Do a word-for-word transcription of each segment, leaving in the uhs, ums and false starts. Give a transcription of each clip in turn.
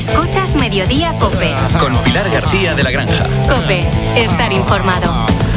Escuchas Mediodía COPE. Con Pilar García de la Granja. COPE, estar informado.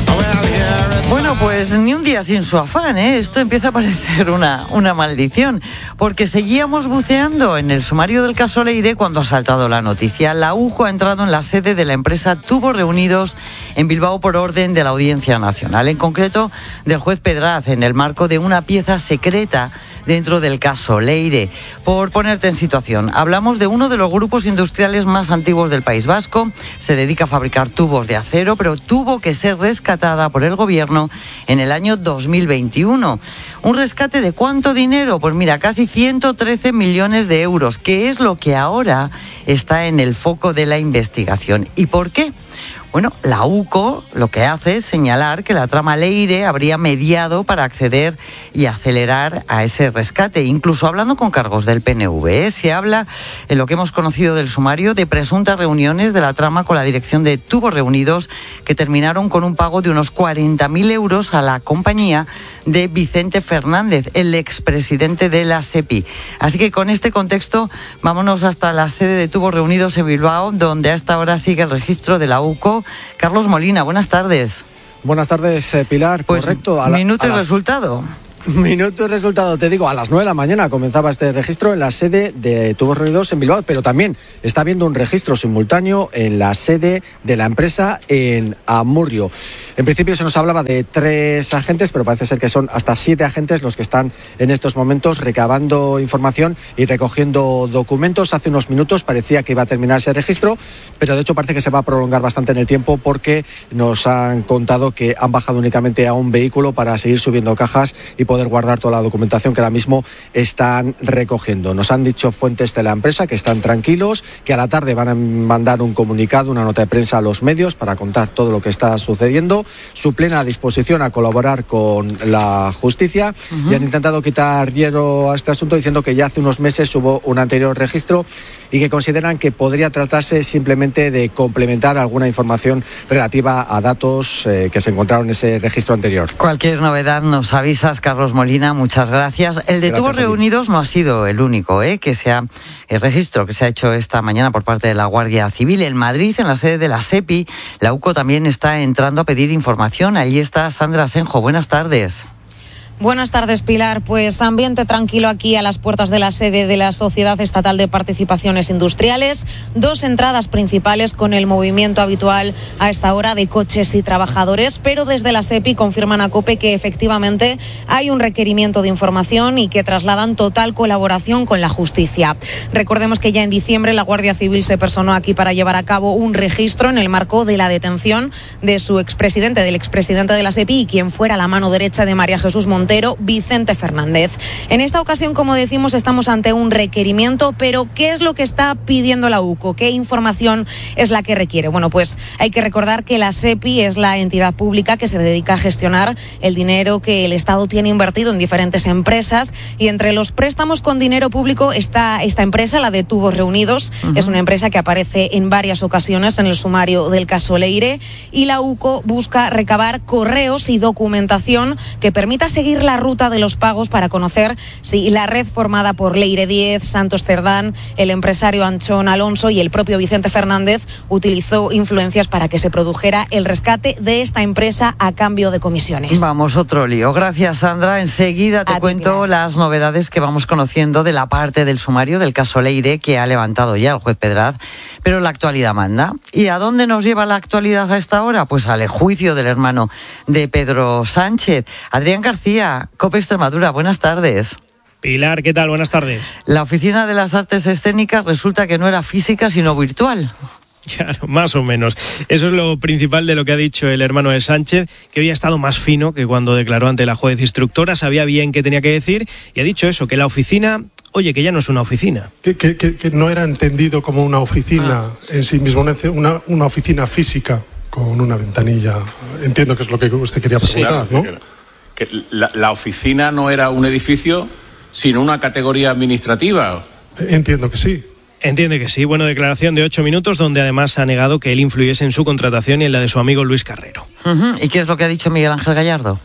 Bueno, pues ni un día sin su afán, ¿eh? Esto empieza a parecer una, una maldición, porque seguíamos buceando en el sumario del caso Leire cuando ha saltado la noticia. La U C O ha entrado en la sede de la empresa Tubos Reunidos en Bilbao por orden de la Audiencia Nacional, en concreto del juez Pedraz, en el marco de una pieza secreta dentro del caso Leire. Por ponerte en situación, hablamos de uno de los grupos industriales más antiguos del País Vasco. Se dedica a fabricar tubos de acero, pero tuvo que ser rescatada por el gobierno en el año dos mil veintiuno. ¿Un rescate de cuánto dinero? Pues mira, casi ciento trece millones de euros, que es lo que ahora está en el foco de la investigación. ¿Y por qué? Bueno, la U C O lo que hace es señalar que la trama Leire habría mediado para acceder y acelerar a ese rescate, incluso hablando con cargos del P N V. ¿eh? Se habla, en lo que hemos conocido del sumario, de presuntas reuniones de la trama con la dirección de Tubos Reunidos que terminaron con un pago de unos cuarenta mil euros a la compañía de Vicente Fernández, el expresidente de la SEPI. Así que con este contexto, vámonos hasta la sede de Tubos Reunidos en Bilbao, donde a esta hora sigue el registro de la U C O. Carlos Molina, buenas tardes. Buenas tardes, eh, Pilar. Pues correcto. A la, minuto a y las... resultado. Minuto y resultado, te digo, a las nueve de la mañana comenzaba este registro en la sede de Tubos Reunidos en Bilbao, pero también está habiendo un registro simultáneo en la sede de la empresa en Amurrio. En principio se nos hablaba de tres agentes, pero parece ser que son hasta siete agentes los que están en estos momentos recabando información y recogiendo documentos. Hace unos minutos parecía que iba a terminar ese registro, pero de hecho parece que se va a prolongar bastante en el tiempo porque nos han contado que han bajado únicamente a un vehículo para seguir subiendo cajas y poder guardar toda la documentación que ahora mismo están recogiendo. Nos han dicho fuentes de la empresa que están tranquilos, que a la tarde van a mandar un comunicado, una nota de prensa a los medios para contar todo lo que está sucediendo, su plena disposición a colaborar con la justicia. Uh-huh. Y han intentado quitar hierro a este asunto diciendo que ya hace unos meses hubo un anterior registro y que consideran que podría tratarse simplemente de complementar alguna información relativa a datos eh, que se encontraron en ese registro anterior. Cualquier novedad nos avisas, Carlos Molina, muchas gracias. El de Tubos Reunidos no ha sido el único, ¿eh? que sea el registro que se ha hecho esta mañana por parte de la Guardia Civil. En Madrid, en la sede de la SEPI, la U C O también está entrando a pedir información. Allí está Sandra Senjo. Buenas tardes. Buenas tardes, Pilar. Pues ambiente tranquilo aquí a las puertas de la sede de la Sociedad Estatal de Participaciones Industriales. Dos entradas principales con el movimiento habitual a esta hora de coches y trabajadores, pero desde la SEPI confirman a COPE que efectivamente hay un requerimiento de información y que trasladan total colaboración con la justicia. Recordemos que ya en diciembre la Guardia Civil se personó aquí para llevar a cabo un registro en el marco de la detención de su expresidente, del expresidente de la SEPI y quien fuera la mano derecha de María Jesús Montero, Vicente Fernández. En esta ocasión, como decimos, estamos ante un requerimiento, pero ¿qué es lo que está pidiendo la U C O? ¿Qué información es la que requiere? Bueno, pues hay que recordar que la SEPI es la entidad pública que se dedica a gestionar el dinero que el Estado tiene invertido en diferentes empresas, y entre los préstamos con dinero público está esta empresa, la de Tubos Reunidos. Uh-huh. Es una empresa que aparece en varias ocasiones en el sumario del caso Leire, y la U C O busca recabar correos y documentación que permita seguir la ruta de los pagos para conocer si la red formada por Leire diez, Santos Cerdán, el empresario Anchón Alonso y el propio Vicente Fernández utilizó influencias para que se produjera el rescate de esta empresa a cambio de comisiones. Vamos, otro lío. Gracias, Sandra. Enseguida te a cuento ti, las novedades que vamos conociendo de la parte del sumario del caso Leire que ha levantado ya el juez Pedraz, pero la actualidad manda. ¿Y a dónde nos lleva la actualidad a esta hora? Pues al juicio del hermano de Pedro Sánchez. Adrián García, COPE Extremadura, buenas tardes. Pilar, ¿qué tal? Buenas tardes. La Oficina de las Artes Escénicas resulta que no era física, sino virtual. Claro, más o menos. Eso es lo principal de lo que ha dicho el hermano de Sánchez, que hoy ha estado más fino que cuando declaró ante la juez instructora, sabía bien qué tenía que decir y ha dicho eso, que la oficina, oye, que ya no es una oficina. Que, que, que, que no era entendido como una oficina ah. en sí mismo, una, una oficina física con una ventanilla. Entiendo que es lo que usted quería preguntar, sí, claro, ¿no? Que la, la oficina no era un edificio, sino una categoría administrativa. Entiendo que sí. Entiende que sí. Bueno, declaración de ocho minutos donde además ha negado que él influyese en su contratación y en la de su amigo Luis Carrero. Uh-huh. ¿Y qué es lo que ha dicho Miguel Ángel Gallardo?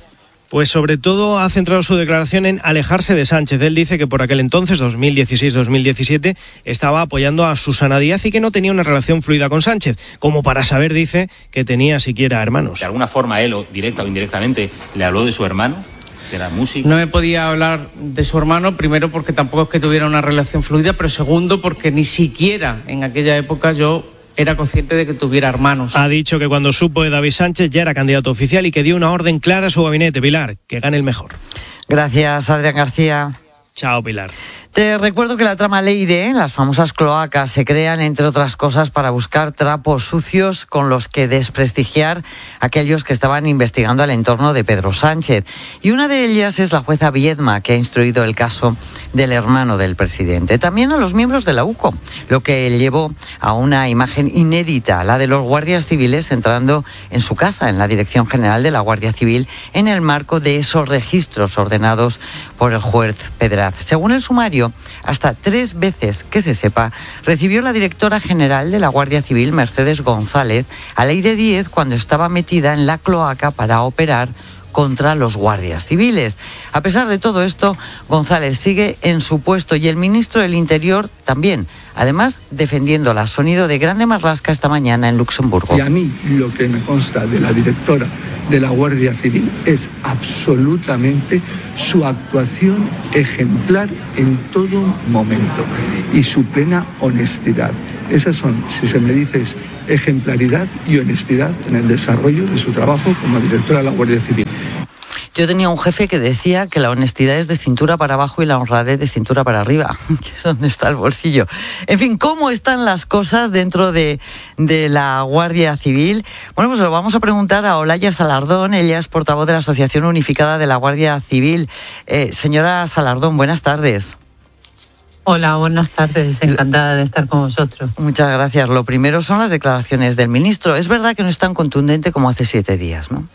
Pues sobre todo ha centrado su declaración en alejarse de Sánchez. Él dice que por aquel entonces, dos mil dieciséis dos mil diecisiete, estaba apoyando a Susana Díaz y que no tenía una relación fluida con Sánchez, como para saber, dice, que tenía siquiera hermanos. ¿De alguna forma él, o directa o indirectamente, le habló de su hermano? ¿De la música? No me podía hablar de su hermano, primero porque tampoco es que tuviera una relación fluida, pero segundo porque ni siquiera en aquella época yo era consciente de que tuviera hermanos. Ha dicho que cuando supo de David Sánchez ya era candidato oficial y que dio una orden clara a su gabinete. Pilar, que gane el mejor. Gracias, Adrián García. Chao, Pilar. Te recuerdo que la trama Leire, las famosas cloacas, se crean, entre otras cosas, para buscar trapos sucios con los que desprestigiar a aquellos que estaban investigando el entorno de Pedro Sánchez. Y una de ellas es la jueza Viedma, que ha instruido el caso del hermano del presidente. También a los miembros de la U C O, lo que llevó a una imagen inédita, la de los guardias civiles entrando en su casa, en la Dirección General de la Guardia Civil, en el marco de esos registros ordenados por el juez Pedraz. Según el sumario, hasta tres veces que se sepa, recibió la directora general de la Guardia Civil, Mercedes González, a Leire Díez cuando estaba metida en la cloaca para operar contra los guardias civiles. A pesar de todo esto, González sigue en su puesto y el ministro del Interior también, además defendiendo el sonido de Grande Marlaska esta mañana en Luxemburgo. Y a mí lo que me consta de la directora de la Guardia Civil es absolutamente su actuación ejemplar en todo momento y su plena honestidad. Esas son, si se me dice, es ejemplaridad y honestidad en el desarrollo de su trabajo como directora de la Guardia Civil. Yo tenía un jefe que decía que la honestidad es de cintura para abajo y la honradez de cintura para arriba, que es donde está el bolsillo. En fin, ¿cómo están las cosas dentro de, de la Guardia Civil? Bueno, pues lo vamos a preguntar a Olaya Salardón. Ella es portavoz de la Asociación Unificada de la Guardia Civil. Eh, señora Salardón, buenas tardes. Hola, buenas tardes. Encantada de estar con vosotros. Muchas gracias. Lo primero son las declaraciones del ministro. Es verdad que no es tan contundente como hace siete días, ¿no?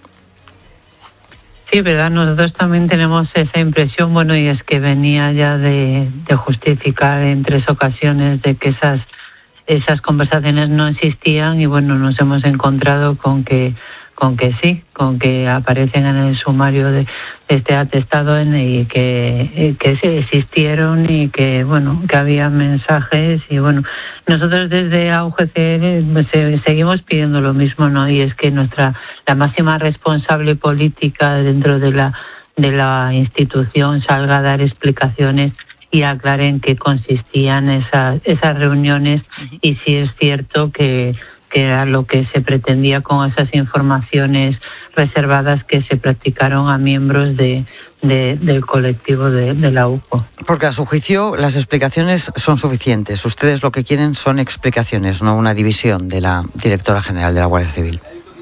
Sí, verdad, nosotros también tenemos esa impresión, bueno, y es que venía ya de, de justificar en tres ocasiones de que esas esas conversaciones no existían y bueno, nos hemos encontrado con que con que sí, con que aparecen en el sumario de este atestado en y que que sí existieron y que bueno, que había mensajes y bueno, nosotros desde A U G C L seguimos pidiendo lo mismo, ¿no? Y es que nuestra la máxima responsable política dentro de la de la institución salga a dar explicaciones y aclaren qué consistían esas esas reuniones y si es cierto que que era lo que se pretendía con esas informaciones reservadas que se practicaron a miembros de, de del colectivo de, de la U C O. Porque a su juicio las explicaciones son suficientes. Ustedes lo que quieren son explicaciones, no una división de la directora general de la Guardia Civil.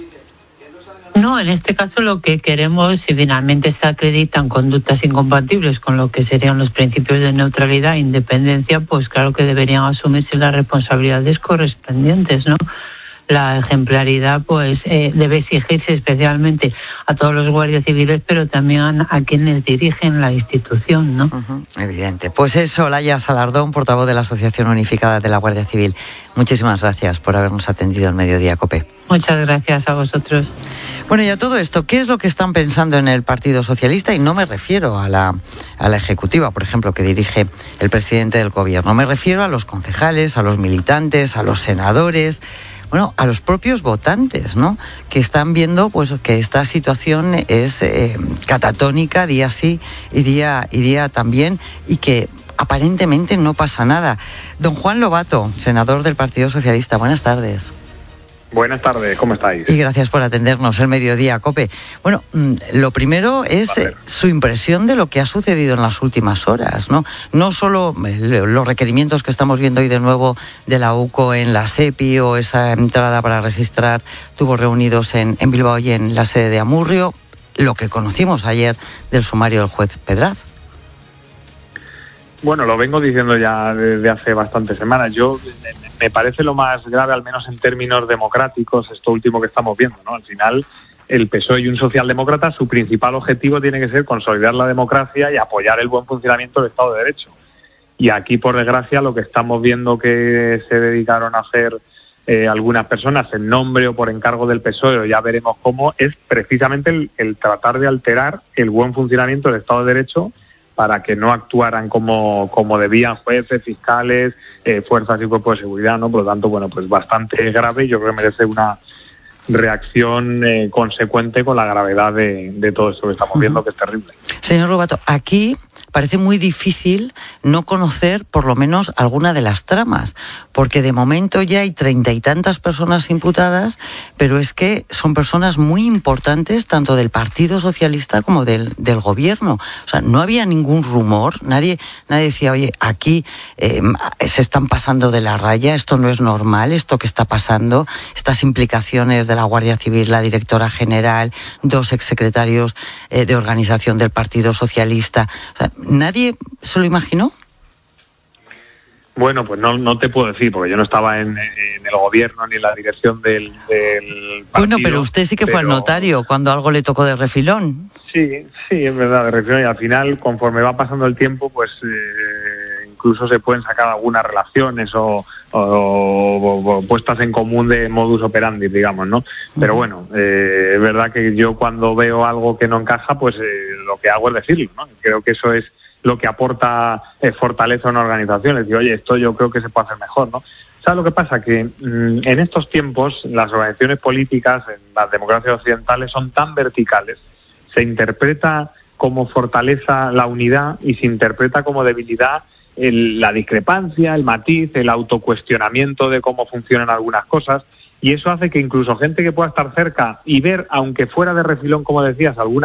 No, en este caso lo que queremos, si finalmente se acreditan conductas incompatibles con lo que serían los principios de neutralidad e independencia, pues claro que deberían asumirse las responsabilidades correspondientes, ¿no? La ejemplaridad pues eh, debe exigirse especialmente a todos los guardias civiles, pero también a quienes dirigen la institución, ¿no? Uh-huh, evidente. Pues eso, Olaya Salardón, portavoz de la Asociación Unificada de la Guardia Civil. Muchísimas gracias por habernos atendido en Mediodía COPE. Muchas gracias a vosotros. Bueno, y a todo esto, ¿qué es lo que están pensando en el Partido Socialista? Y no me refiero a la, a la ejecutiva, por ejemplo, que dirige el presidente del gobierno. Me refiero a los concejales, a los militantes, a los senadores, bueno, a los propios votantes, ¿no? Que están viendo pues que esta situación es eh, catatónica día sí y día, y día también y que aparentemente no pasa nada. Don Juan Lobato, senador del Partido Socialista, buenas tardes. Buenas tardes, ¿cómo estáis? Y gracias por atendernos el Mediodía COPE. Bueno, lo primero es su impresión de lo que ha sucedido en las últimas horas, ¿no? No solo los requerimientos que estamos viendo hoy de nuevo de la U C O en la SEPI o esa entrada para registrar tubos reunidos en, en Bilbao y en la sede de Amurrio, lo que conocimos ayer del sumario del juez Pedraz. Bueno, lo vengo diciendo ya desde hace bastantes semanas. Yo me parece lo más grave, al menos en términos democráticos, esto último que estamos viendo, ¿no? Al final, el P S O E y un socialdemócrata, su principal objetivo tiene que ser consolidar la democracia y apoyar el buen funcionamiento del Estado de Derecho. Y aquí, por desgracia, lo que estamos viendo que se dedicaron a hacer eh, algunas personas en nombre o por encargo del P S O E, o ya veremos cómo, es precisamente el, el tratar de alterar el buen funcionamiento del Estado de Derecho para que no actuaran como, como debían jueces, fiscales, eh, fuerzas y cuerpos de seguridad, ¿no? Por lo tanto, bueno, pues bastante grave, y yo creo que merece una reacción eh, consecuente con la gravedad de, de todo esto que estamos viendo, uh-huh. que es terrible. Señor Lobato, aquí parece muy difícil no conocer por lo menos alguna de las tramas, porque de momento ya hay treinta y tantas personas imputadas, pero es que son personas muy importantes tanto del Partido Socialista como del, del Gobierno. O sea, no había ningún rumor, nadie, nadie decía, oye, aquí eh, se están pasando de la raya, esto no es normal, esto que está pasando, estas implicaciones de la Guardia Civil, la directora general, dos exsecretarios eh, de organización del Partido Socialista. O sea, ¿nadie se lo imaginó? Bueno, pues no, no te puedo decir, porque yo no estaba en, en el gobierno ni en la dirección del, del partido. Bueno, pero usted sí que pero... fue al notario cuando algo le tocó de refilón. Sí, sí, es verdad, de refilón, y al final, conforme va pasando el tiempo, pues eh, incluso se pueden sacar algunas relaciones o, o, o, o puestas en común de modus operandi, digamos, ¿no? Pero bueno, eh, es verdad que yo cuando veo algo que no encaja, pues eh, lo que hago es decirlo, ¿no? Creo que eso es lo que aporta eh, fortaleza a una organización. Es decir, oye, esto yo creo que se puede hacer mejor, ¿no? ¿Sabes lo que pasa? Que mmm, en estos tiempos las organizaciones políticas en las democracias occidentales son tan verticales, se interpreta como fortaleza la unidad y se interpreta como debilidad el, la discrepancia, el matiz, el autocuestionamiento de cómo funcionan algunas cosas, y eso hace que incluso gente que pueda estar cerca y ver, aunque fuera de refilón, como decías, alguna